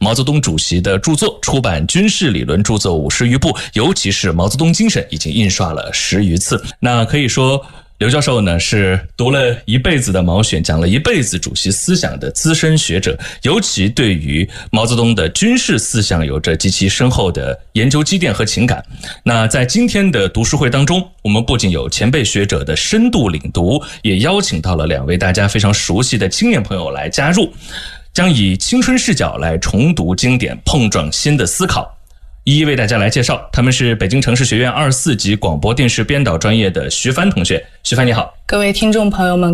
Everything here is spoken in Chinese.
毛泽东主席的著作，出版军事理论著作50余部，尤其是毛泽东精神已经印刷了10余次。那可以说刘教授呢是读了一辈子的毛选，讲了一辈子主席思想的资深学者，尤其对于毛泽东的军事思想有着极其深厚的研究积淀和情感。那在今天的读书会当中，我们不仅有前辈学者的深度领读，也邀请到了2位大家非常熟悉的青年朋友来加入，将以青春视角来重读经典，碰撞新的思考。一一为大家来介绍，他们是北京城市学院24级广播电视编导专业的徐帆同学。徐帆你好。 各位听众朋友们